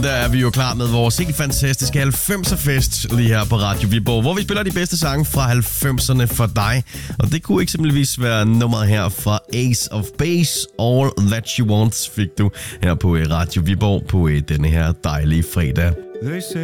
der er vi jo klar med vores helt fantastiske 90'er-fest lige her på Radio Viborg, hvor vi spiller de bedste sange fra 90'erne for dig. Og det kunne eksempelvis være nummeret her fra Ace of Base, All That You Want, fik du her på Radio Viborg på denne her dejlige fredag.